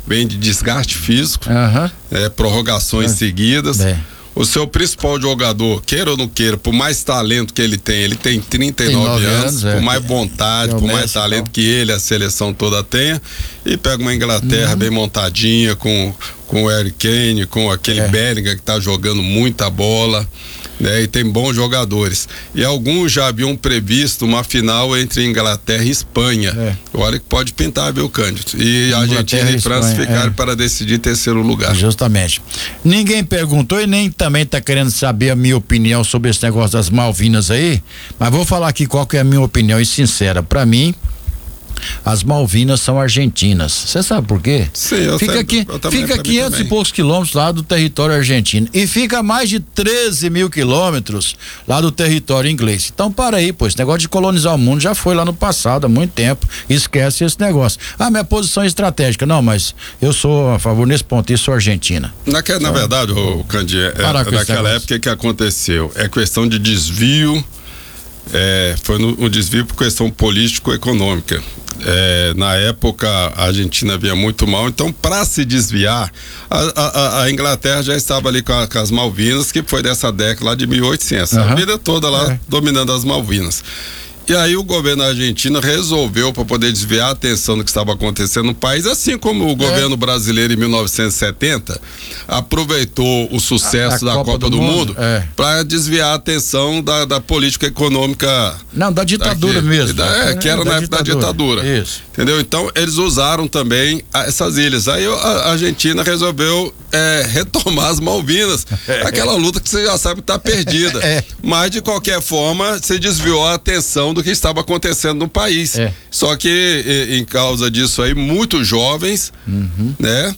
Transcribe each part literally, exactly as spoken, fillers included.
vem de desgaste físico, uhum. é, prorrogações é. seguidas. É. O seu principal jogador, queira ou não queira, por mais talento que ele tem, ele tem trinta e nove anos, é. por mais vontade, é por mais Messi, talento não. que ele, a seleção toda tenha, e pega uma Inglaterra uhum. bem montadinha, com, com o Harry Kane, com aquele é. Bellingham que tá jogando muita bola, né? E tem bons jogadores. E alguns já haviam previsto uma final entre Inglaterra e Espanha. É. Olha que pode pintar, viu, Cândido? E a Argentina e França ficaram é. para decidir terceiro lugar. Justamente. Ninguém perguntou e nem também tá querendo saber a minha opinião sobre esse negócio das Malvinas aí, mas vou falar aqui qual que é a minha opinião e sincera. Para mim, as Malvinas são argentinas. Você sabe por quê? Sim, eu fica sei, aqui, eu também, fica quinhentos e poucos quilômetros lá do território argentino e fica a mais de treze mil quilômetros lá do território inglês. Então para aí, pô, esse negócio de colonizar o mundo já foi lá no passado, há muito tempo. Esquece esse negócio. Ah, minha posição é estratégica. Não, mas eu sou a favor nesse ponto, isso sou argentina. Naque, na verdade, o Candi, é, naquela época o que aconteceu? É questão de desvio. É, foi no, um desvio por questão político-econômica. É, na época a Argentina vinha muito mal, então para se desviar a, a, a Inglaterra já estava ali com, a, com as Malvinas, que foi dessa década lá de mil e oitocentos, uhum. a vida toda lá é. dominando as Malvinas. E aí o governo argentino resolveu, para poder desviar a atenção do que estava acontecendo no país, assim como o é. governo brasileiro em mil novecentos e setenta aproveitou o sucesso a, a da Copa, Copa do, do Mundo, mundo é. para desviar a atenção da, da política econômica. Não, da ditadura daqui, mesmo. Da, é, que era da na época da ditadura. Isso. Entendeu? Então eles usaram também essas ilhas. Aí a Argentina resolveu é, retomar as Malvinas. É. Aquela luta que você já sabe que está perdida. É. Mas de qualquer forma, se desviou a atenção do que estava acontecendo no país. É. Só que em causa disso aí, muitos jovens, uhum. né?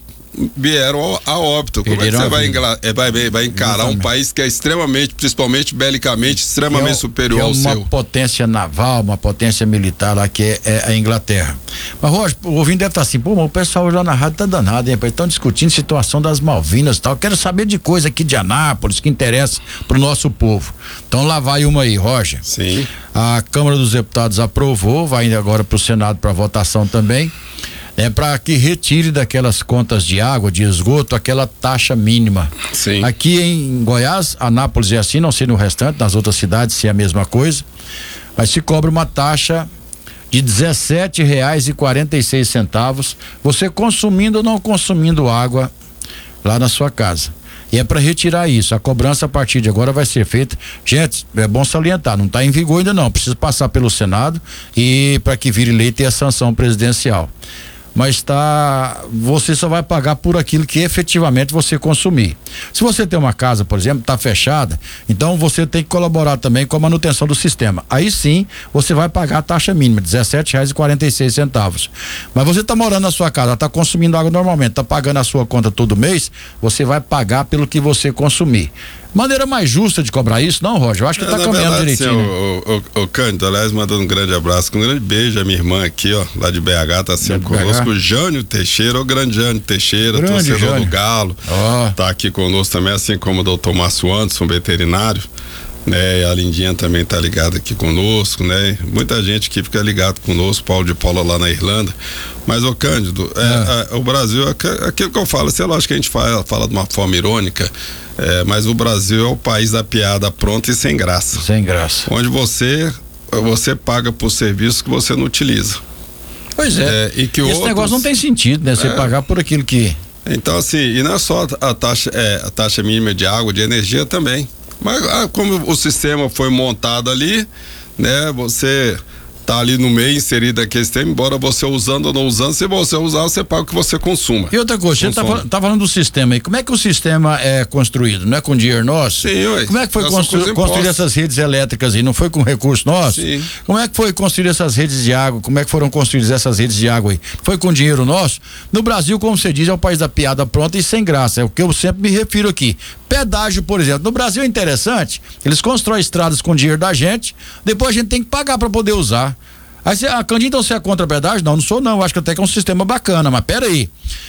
vieram a óbito. Como é que você vai, vai, vai encarar Exatamente. um país que é extremamente, principalmente belicamente, extremamente é, superior ao seu? É uma potência naval, uma potência militar lá que é, é a Inglaterra. Mas, Roger, o ouvinte deve estar assim, pô, mas o pessoal lá na rádio tá danado, hein? Estão discutindo a situação das Malvinas e tal. Quero saber de coisa aqui de Anápolis que interessa pro nosso povo. Então lá vai uma aí, Roger. Sim. A Câmara dos Deputados aprovou, vai indo agora pro Senado para votação também. É para que retire daquelas contas de água, de esgoto, aquela taxa mínima. Sim. Aqui em Goiás, Anápolis é assim, não sei no restante, nas outras cidades se é a mesma coisa, mas se cobra uma taxa de dezessete reais e quarenta e seis centavos, você consumindo ou não consumindo água lá na sua casa. E é para retirar isso. A cobrança a partir de agora vai ser feita. Gente, é bom salientar, não está em vigor ainda não, precisa passar pelo Senado e para que vire lei ter a sanção presidencial. Mas tá, você só vai pagar por aquilo que efetivamente você consumir. Se você tem uma casa, por exemplo, tá fechada, então você tem que colaborar também com a manutenção do sistema. Aí sim, você vai pagar a taxa mínima, dezessete reais e quarenta e seis centavos. Mas você tá morando na sua casa, tá consumindo água normalmente, tá pagando a sua conta todo mês, você vai pagar pelo que você consumir. Maneira mais justa de cobrar isso, não, Roger? Eu acho que é, tá caminhando verdade, direitinho. Sim, né? o, o, o Cândido, aliás, mandando um grande abraço, com um grande beijo a minha irmã aqui, ó, lá de B H, tá sempre conosco, o Jânio Teixeira, o grande Jânio Teixeira, grande torcedor Jânio. do Galo, oh. tá aqui conosco também, assim como o doutor Márcio Anderson, veterinário, né? A Lindinha também tá ligada aqui conosco, né? Muita gente que fica ligado conosco, Paulo de Paula lá na Irlanda. Mas, ô Cândido, é, é, o Brasil, é aquilo que eu falo, sei lá, acho que a gente fala, fala de uma forma irônica, é, mas o Brasil é o país da piada pronta e sem graça. Sem graça. Onde você, você paga por serviço que você não utiliza. Pois é. é e que Esse outros, negócio não tem sentido, né? Você é, pagar por aquilo que... Então, assim, e não é só a taxa, é, a taxa mínima de água, de energia também. Mas ah, como o sistema foi montado ali, né? Você tá ali no meio, inserido aquele sistema, embora você usando ou não usando, se você usar, você paga o que você consuma. E outra coisa, você tá, tá falando do sistema aí, como é que o sistema é construído? Não é com dinheiro nosso? Sim, ué. Como é que foi constru construir essas redes elétricas aí? Não foi com recurso nosso? Sim. Como é que foi construir essas redes de água? Como é que foram construídas essas redes de água aí? Foi com dinheiro nosso? No Brasil, como você diz, é o país da piada pronta e sem graça, é o que eu sempre me refiro aqui. Pedágio, por exemplo, no Brasil é interessante, eles constroem estradas com dinheiro da gente, depois a gente tem que pagar para poder usar. Aí você, ah, Candinho, então você é contra pedágio? Não, não sou não, acho que até que é um sistema bacana, mas pera aí,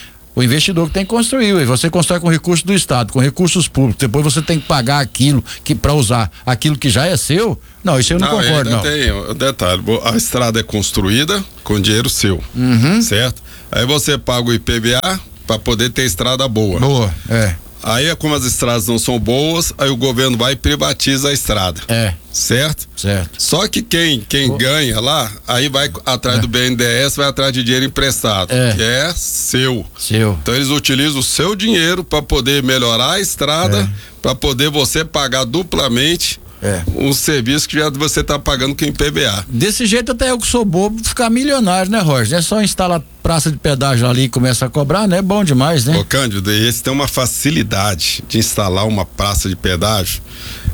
o investidor que tem que construir, e você constrói com recursos do Estado, com recursos públicos, depois você tem que pagar aquilo que para usar aquilo que já é seu. Não, isso eu não, não concordo, não. Tem um detalhe, a estrada é construída com dinheiro seu, uhum. certo? Aí você paga o I P V A para poder ter estrada boa. Boa, é. Aí, como as estradas não são boas, aí o governo vai e privatiza a estrada. É. Certo? Certo. Só que quem, quem ganha lá, aí vai atrás é. do B N D E S, vai atrás de dinheiro emprestado, é. que é seu. Seu. Então eles utilizam o seu dinheiro para poder melhorar a estrada, é. para poder você pagar duplamente é. um serviço que já você está pagando com I P V A. Desse jeito até eu que sou bobo ficar milionário, né, Roger? É só instalar praça de pedágio ali e começa a cobrar, né? É bom demais, né? Ô Cândido, esse tem uma facilidade de instalar uma praça de pedágio.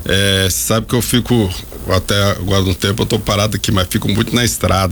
É, sabe que eu fico, até agora no tempo eu tô parado aqui, mas fico muito na estrada.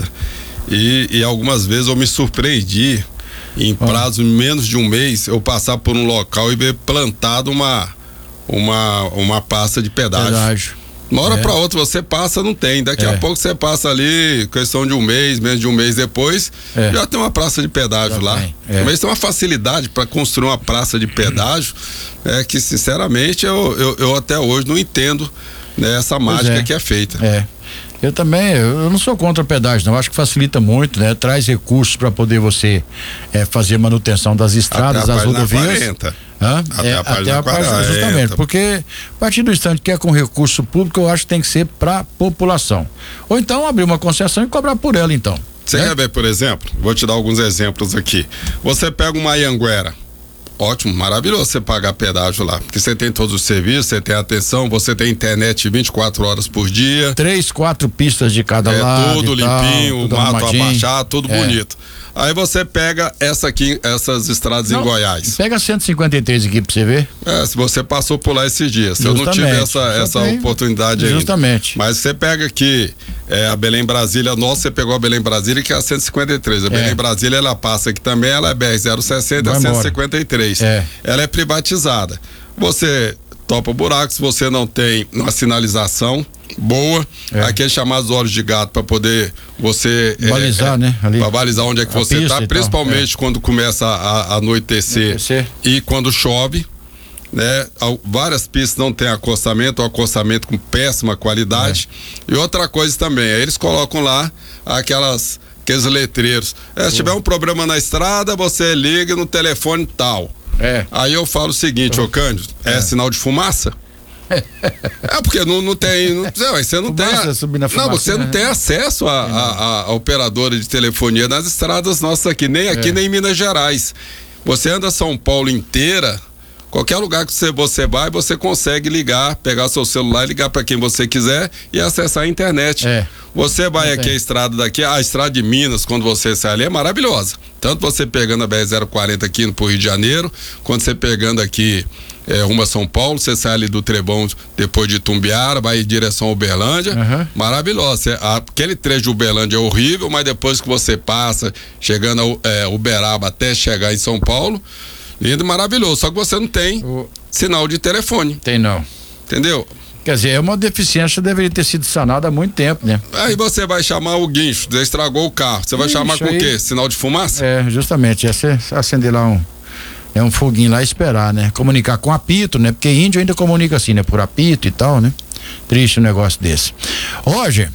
E, e algumas vezes eu me surpreendi em prazo de menos de um mês eu passar por um local e ver plantado uma, uma, uma praça de pedágio. pedágio. Uma hora é. para outra você passa, não tem. Daqui é. a pouco você passa ali, questão de um mês, menos de um mês depois, é. já tem uma praça de pedágio já lá. É. Mas tem uma facilidade para construir uma praça de pedágio é, que, sinceramente, eu, eu, eu até hoje não entendo, né, essa mágica é. que é feita. É. Eu também, eu não sou contra pedágio, não. Acho que facilita muito, né? Traz recursos para poder você é, fazer manutenção das estradas, das rodovias. Hã? Até é, a até a página, justamente, é, porque a partir do instante que é com recurso público, eu acho que tem que ser para população. Ou então abrir uma concessão e cobrar por ela, então. Você né? quer ver, por exemplo? Vou te dar alguns exemplos aqui. Você pega uma Anhanguera. Ótimo, maravilhoso você pagar pedágio lá, porque você tem todos os serviços, você tem atenção, você tem internet vinte e quatro horas por dia. Três, quatro pistas de cada é, lado. Tudo limpinho, tal, mato abaixado, tudo é. bonito. Aí você pega essa aqui, essas estradas não, em Goiás. Pega cento e cinquenta e três aqui pra você ver. É, se você passou por lá esses dias. Justamente, eu não tive essa, essa oportunidade ainda. Justamente. Mas você pega aqui é, a Belém Brasília nossa, você pegou a Belém Brasília que é a cento e cinquenta e três. A é. Belém Brasília ela passa aqui também, ela é B R zero sessenta, a cento e cinquenta e três. É. Ela é privatizada. Você topa buracos, você não tem uma sinalização boa, é. aqueles chamados olhos de gato para poder você balizar, é, né? Para balizar onde é que a você está, principalmente é. quando começa a, a anoitecer, anoitecer e quando chove, né? Várias pistas não tem acostamento, ou acostamento com péssima qualidade. É. E outra coisa também, eles colocam lá aquelas aqueles letreiros. É, se tiver um problema na estrada, você liga no telefone tal. É. Aí eu falo o seguinte, ô Cândido, é, é sinal de fumaça? É porque não, não tem, não, você não tem, não, você não tem acesso a, a, a, a operadora de telefonia nas estradas nossas aqui, nem aqui, é. nem em Minas Gerais. Você anda São Paulo inteira, qualquer lugar que você, você vai, você consegue ligar, pegar seu celular e ligar para quem você quiser e acessar a internet. É. Você vai aqui, a estrada daqui, a estrada de Minas, quando você sai ali, é maravilhosa. Tanto você pegando a B R zero quarenta aqui pro Rio de Janeiro, quanto você pegando aqui é, rumo a São Paulo, você sai ali do Trebão depois de Tumbiara, vai em direção a Uberlândia, uhum. maravilhosa. Aquele trecho de Uberlândia é horrível, mas depois que você passa, chegando a é, Uberaba até chegar em São Paulo, lindo e maravilhoso. Só que você não tem o... sinal de telefone. Tem não. Entendeu? Quer dizer, é uma deficiência que deveria ter sido sanada há muito tempo, né? Aí você vai chamar o guincho, você estragou o carro. Você vai Ixi, chamar com aí... o quê? Sinal de fumaça? É, justamente. É você acender lá um, é um foguinho lá e esperar, né? Comunicar com apito, né? Porque índio ainda comunica assim, né? Por apito e tal, né? Triste um negócio desse. Roger,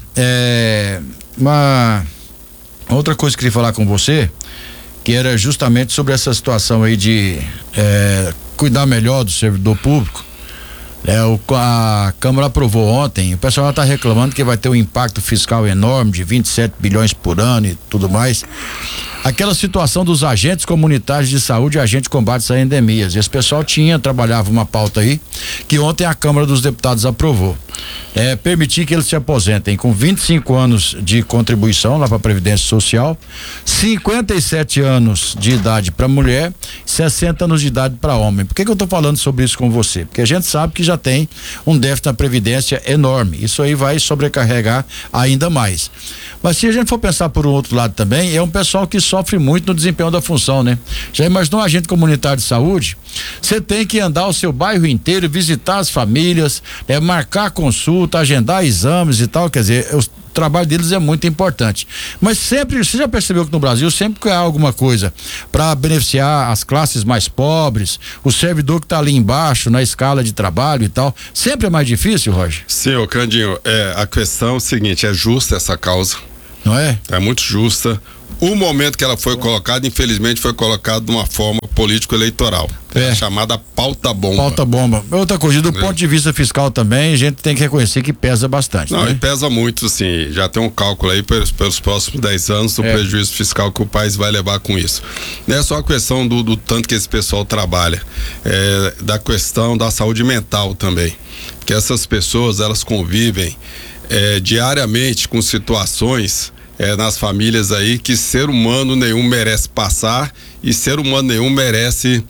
é, uma outra coisa que eu queria falar com você, que era justamente sobre essa situação aí de é, cuidar melhor do servidor público. É, o, a Câmara aprovou ontem, o pessoal está reclamando que vai ter um impacto fiscal enorme de vinte e sete bilhões por ano e tudo mais. Aquela situação dos agentes comunitários de saúde e agentes de combate a endemias. Esse pessoal tinha, trabalhava uma pauta aí, que ontem a Câmara dos Deputados aprovou. É, permitir que eles se aposentem com vinte e cinco anos de contribuição lá para a Previdência Social, cinquenta e sete anos de idade para mulher, sessenta anos de idade para homem. Por que que eu estou falando sobre isso com você? Porque a gente sabe que já tem um déficit na Previdência enorme. Isso aí vai sobrecarregar ainda mais. Mas se a gente for pensar por um outro lado também, é um pessoal que sofre muito no desempenho da função, né? Já imaginou um agente comunitário de saúde? Você tem que andar o seu bairro inteiro, visitar as famílias, é, marcar consulta, agendar exames e tal, quer dizer, o trabalho deles é muito importante. Mas sempre, você já percebeu que no Brasil, sempre que há alguma coisa para beneficiar as classes mais pobres, o servidor que está ali embaixo na escala de trabalho e tal, sempre é mais difícil, Roger? Sim, ô Candinho, é, a questão é o seguinte, é justa essa causa, Não é? É muito justa. O momento que ela foi colocada, infelizmente, foi colocado de uma forma político-eleitoral. É. É chamada pauta-bomba. Pauta-bomba. Outra coisa, do é. ponto de vista fiscal também, a gente tem que reconhecer que pesa bastante. Não, né? e pesa muito, sim. Já tem um cálculo aí pelos, pelos próximos dez anos do é. prejuízo fiscal que o país vai levar com isso. Não é só a questão do, do tanto que esse pessoal trabalha, é da questão da saúde mental também. Porque essas pessoas, elas convivem é, diariamente com situações É, nas famílias aí que ser humano nenhum merece passar e ser humano nenhum merece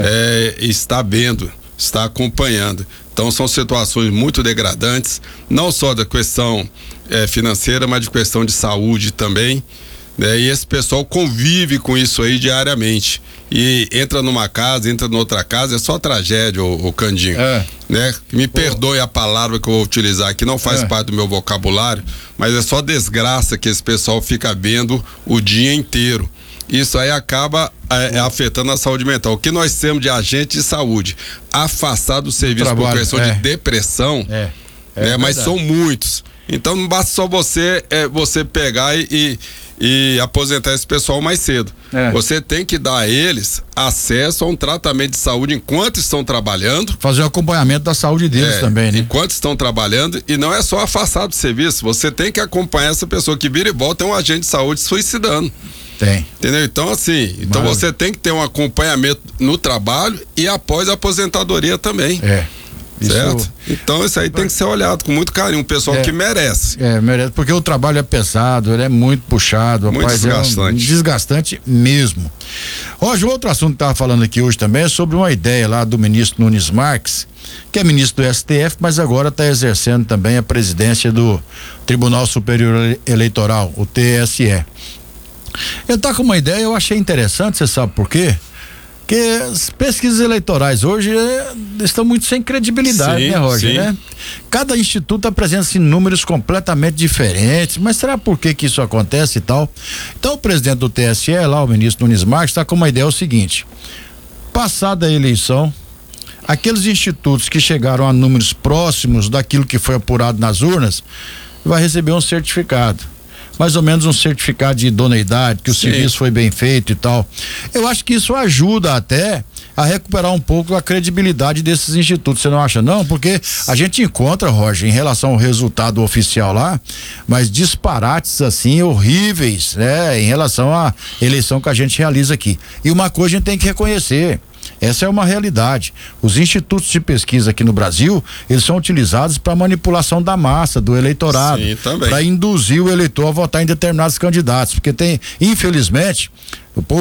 é. É, estar vendo, estar acompanhando. Então são situações muito degradantes, não só da questão é, financeira, mas de questão de saúde também, né? E esse pessoal convive com isso aí diariamente e entra numa casa, entra noutra casa, é só tragédia, o, o Candinho, é. né? Me perdoe a palavra que eu vou utilizar aqui, não faz é. parte do meu vocabulário, mas é só desgraça que esse pessoal fica vendo o dia inteiro. Isso aí acaba é, afetando a saúde mental. O que nós temos de agente de saúde afastado do serviço Trabalho, por questão é. de depressão, é. É né? Mas são muitos. Então não basta só você é, você pegar e, e e aposentar esse pessoal mais cedo. É. Você tem que dar a eles acesso a um tratamento de saúde enquanto estão trabalhando. Fazer o acompanhamento da saúde deles é, também, né? Enquanto estão trabalhando, e não é só afastar do serviço, você tem que acompanhar essa pessoa que vira e volta, é um agente de saúde suicidando. Tem. Entendeu? Então, assim, então Mas... você tem que ter um acompanhamento no trabalho e após a aposentadoria também. É. Certo? Isso... Então isso aí tem que ser olhado com muito carinho, um pessoal é, que merece. É, merece, porque o trabalho é pesado, ele é muito puxado, muito rapaz, desgastante. É um desgastante mesmo. Hoje, outro assunto que estava falando aqui hoje também é sobre uma ideia lá do ministro Nunes Marques, que é ministro do S T F, mas agora está exercendo também a presidência do Tribunal Superior Eleitoral, o T S E. Ele está com uma ideia, eu achei interessante, você sabe por quê? Porque as pesquisas eleitorais hoje é, estão muito sem credibilidade, sim, né, Roger? Sim. Né? Cada instituto apresenta assim, números completamente diferentes, mas será por que que isso acontece e tal? Então o presidente do T S E, lá o ministro Nunes Marques, está com uma ideia, é o seguinte: passada a eleição, aqueles institutos que chegaram a números próximos daquilo que foi apurado nas urnas, vai receber um certificado. Mais ou menos um certificado de idoneidade, que o Sim. serviço foi bem feito e tal. Eu acho que isso ajuda até a recuperar um pouco a credibilidade desses institutos, você não acha não? Porque a gente encontra, Roger, em relação ao resultado oficial lá, mas disparates assim horríveis, né? Em relação à eleição que a gente realiza aqui. E uma coisa a gente tem que reconhecer, essa é uma realidade. Os institutos de pesquisa aqui no Brasil, eles são utilizados para manipulação da massa, do eleitorado, para induzir o eleitor a votar em determinados candidatos, porque tem, infelizmente, o povo